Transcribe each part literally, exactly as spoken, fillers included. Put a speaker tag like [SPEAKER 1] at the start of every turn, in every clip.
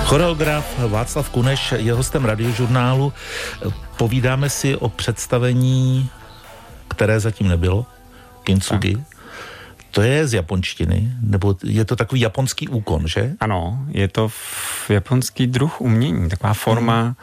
[SPEAKER 1] Choreograf Václav Kuneš je hostem Radiožurnálu. Povídáme si o představení, které zatím nebylo, Kintsugi. To je z japonštiny, nebo je to takový japonský úkon, že?
[SPEAKER 2] Ano, je to japonský druh umění, taková forma, hmm.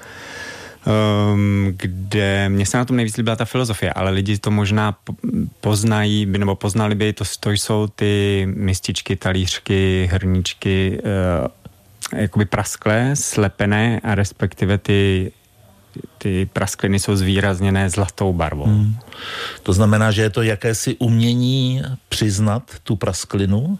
[SPEAKER 2] um, kde mě se na tom nejvíc líbila ta filozofie, ale lidi to možná poznají, nebo poznali by, to, to jsou ty mističky, talířky, hrníčky, uh, jakoby prasklé, slepené a respektive ty ty praskliny jsou zvýrazněné zlatou barvou. Hmm.
[SPEAKER 1] To znamená, že je to jakési umění přiznat tu prasklinu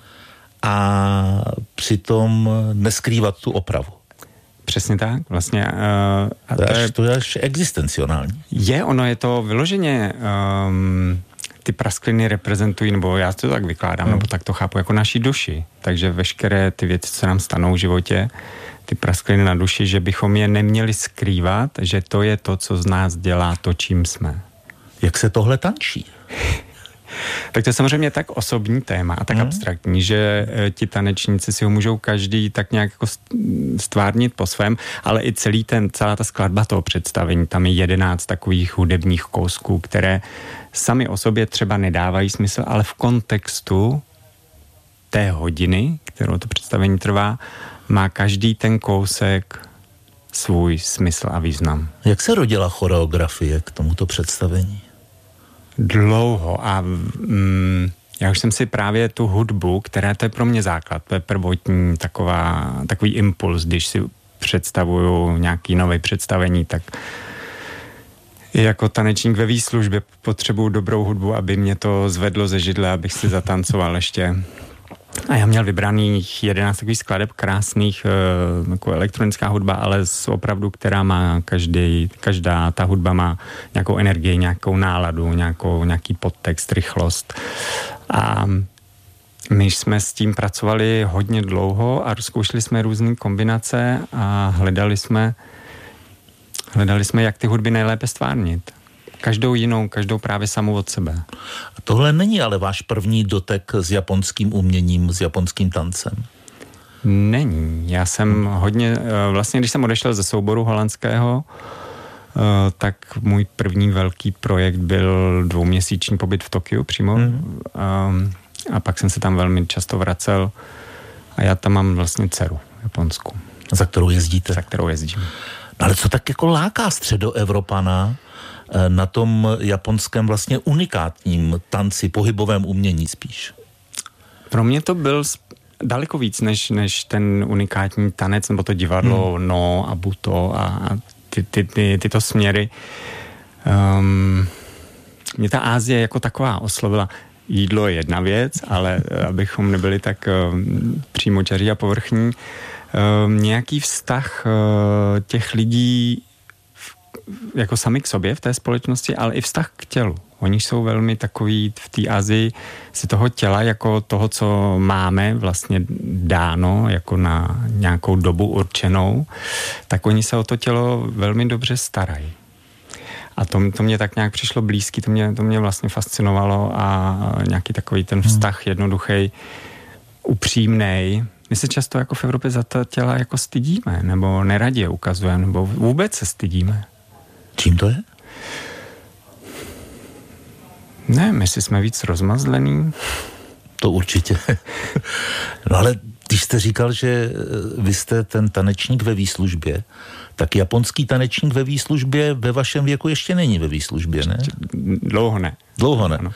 [SPEAKER 1] a přitom neskrývat tu opravu.
[SPEAKER 2] Přesně tak, vlastně. Uh, a
[SPEAKER 1] to, je až, to je až existenciální.
[SPEAKER 2] Je, ono je to vyloženě, um, ty praskliny reprezentují, nebo já to tak vykládám, hmm. nebo tak to chápu, jako naší duši. Takže veškeré ty věci, co nám stanou v životě, ty praskliny na duši, že bychom je neměli skrývat, že to je to, co z nás dělá to, čím jsme.
[SPEAKER 1] Jak se tohle tančí?
[SPEAKER 2] Tak to je samozřejmě tak osobní téma a tak hmm. abstraktní, že ti tanečníci si ho můžou každý tak nějak jako stvárnit po svém, ale i celý ten, celá ta skladba toho představení, tam je jedenáct takových hudebních kousků, které sami o sobě třeba nedávají smysl, ale v kontextu té hodiny, kterou to představení trvá, má každý ten kousek svůj smysl a význam.
[SPEAKER 1] Jak se rodila choreografie k tomuto představení?
[SPEAKER 2] Dlouho a mm, já už jsem si právě tu hudbu, která to je pro mě základ, to je prvotní taková, takový impuls, když si představuju nějaký nový představení, tak jako tanečník ve výslužbě potřebuju dobrou hudbu, aby mě to zvedlo ze židle, abych si zatancoval ještě. A já měl vybraných jedenáct takových skladeb krásných, jako elektronická hudba, ale z opravdu, která má každý, každá ta hudba má nějakou energii, nějakou náladu, nějakou, nějaký podtext, rychlost. A my jsme s tím pracovali hodně dlouho a zkoušeli jsme různé kombinace a hledali jsme, hledali jsme, jak ty hudby nejlépe stvárnit. Každou jinou, každou právě samou od sebe.
[SPEAKER 1] A tohle není ale váš první dotek s japonským uměním, s japonským tancem?
[SPEAKER 2] Není. Já jsem hodně, vlastně když jsem odešel ze souboru holandského, tak můj první velký projekt byl dvouměsíční pobyt v Tokiu přímo. Mm. A pak jsem se tam velmi často vracel a já tam mám vlastně dceru japonskou.
[SPEAKER 1] Za kterou jezdíte?
[SPEAKER 2] Za kterou jezdím.
[SPEAKER 1] No ale co tak jako láká středoevropana na tom japonském vlastně unikátním tanci, pohybovém umění spíš?
[SPEAKER 2] Pro mě to byl daleko víc než, než ten unikátní tanec, nebo to divadlo hmm. no a buto a, a ty, ty, ty, tyto směry. Um, mě ta Ázie jako taková oslovila. Jídlo je jedna věc, ale abychom nebyli tak um, přímočaří a povrchní, um, nějaký vztah uh, těch lidí jako sami k sobě v té společnosti, ale i vztah k tělu. Oni jsou velmi takový v té Asii si toho těla jako toho, co máme vlastně dáno jako na nějakou dobu určenou, tak oni se o to tělo velmi dobře starají. A to, to mě tak nějak přišlo blízký, to mě, to mě vlastně fascinovalo a nějaký takový ten vztah jednoduchý, upřímnej. My se často jako v Evropě za to těla jako stydíme, nebo neradě je ukazujeme, nebo vůbec se stydíme.
[SPEAKER 1] Čím to je?
[SPEAKER 2] Ne, my si jsme víc rozmazlený.
[SPEAKER 1] To určitě. No ale když jste říkal, že vy jste ten tanečník ve výslužbě, tak japonský tanečník ve výslužbě ve vašem věku ještě není ve výslužbě, ne?
[SPEAKER 2] Dlouho ne.
[SPEAKER 1] Dlouho ne. Ano.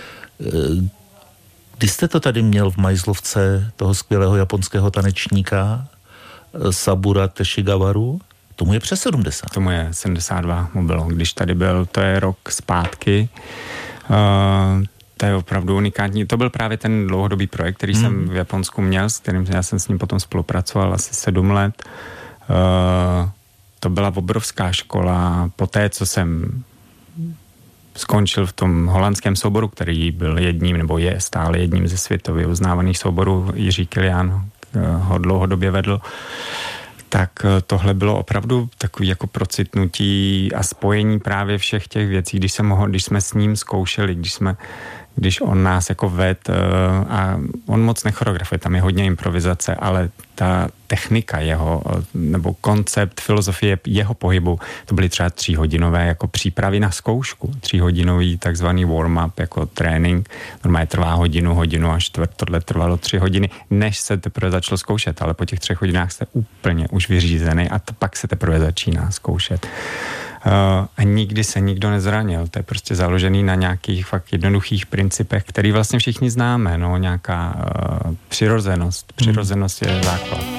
[SPEAKER 1] Když jste to tady měl v Majzlovce, toho skvělého japonského tanečníka Sabura Teshigawaru, tomu je přes sedmdesát.
[SPEAKER 2] Tomu je sedmdesát dva mu bylo, když tady byl, to je rok zpátky. Uh, to je opravdu unikátní. To byl právě ten dlouhodobý projekt, který hmm. jsem v Japonsku měl, s kterým já jsem s ním potom spolupracoval asi sedm let. Uh, to byla obrovská škola. Poté, co jsem skončil v tom holandském souboru, který byl jedním, nebo je stále jedním ze světově uznávaných souborů, Jiří Kilián ho dlouhodobě vedl, tak tohle bylo opravdu takový jako procitnutí a spojení právě všech těch věcí, když, se mohl, když jsme s ním zkoušeli, když jsme když on nás jako ved uh, a on moc nechoreografuje, tam je hodně improvizace, ale ta technika jeho, nebo koncept, filozofie jeho pohybu, to byly třeba tříhodinové jako přípravy na zkoušku, tříhodinový takzvaný warm-up jako trénink, normálně trvá hodinu, hodinu a čtvrt, tohle trvalo tři hodiny, než se teprve začalo zkoušet, ale po těch třech hodinách jste úplně už vyřízený a to pak se teprve začíná zkoušet. Uh, a nikdy se nikdo nezranil. To je prostě založený na nějakých fakt jednoduchých principech, který vlastně všichni známe, no, nějaká uh, přirozenost. Přirozenost je základ.